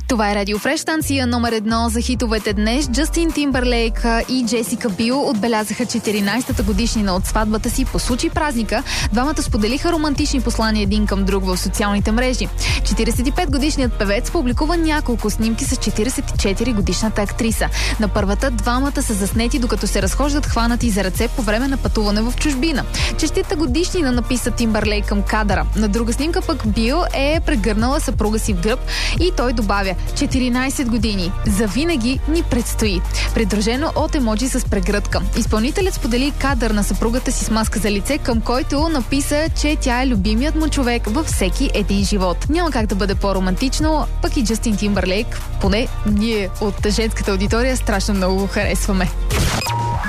Това е Радио Фреш, станция номер 1 за хитовете днес. Джастин Тимбърлейк и Джесика Бил отбелязаха 14-та годишнина от сватбата си. По случай празника, двамата споделиха романтични послания един към друг в социалните мрежи. 45-годишният певец публикува няколко снимки с 44-годишната актриса. На първата двамата са заснети, докато се разхождат хванати за ръце по време на пътуване в чужбина. Честита годишнина, написа Тимбърлейк към кадъра. На друга снимка пък Бил е прегърнала съпруга си в гръб и той добавя: 14 години. Завинаги ни предстои. Придружено от емоджи с прегръдка. Изпълнителят сподели кадър на съпругата си с маска за лице, към който написа, че тя е любимият му човек във всеки един живот. Няма как да бъде по-романтично, пък и Джастин Тимбърлейк, поне ние от женската аудитория, страшно много го харесваме.